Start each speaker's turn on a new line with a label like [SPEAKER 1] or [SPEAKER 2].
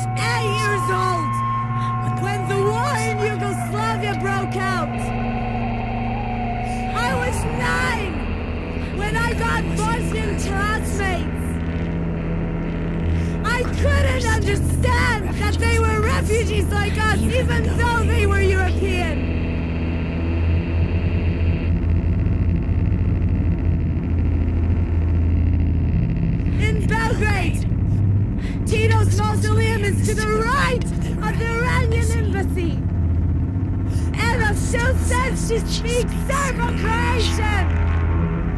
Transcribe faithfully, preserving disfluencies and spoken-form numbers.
[SPEAKER 1] eight years old when the war in Yugoslavia broke out. I was nine when I got Bosnian classmates. I couldn't understand that they were refugees like us, even though they were European. In Belgrade, Tito's mausoleum is to the right of the Iranian embassy. Eva still says she speaks Serbo-Croatian.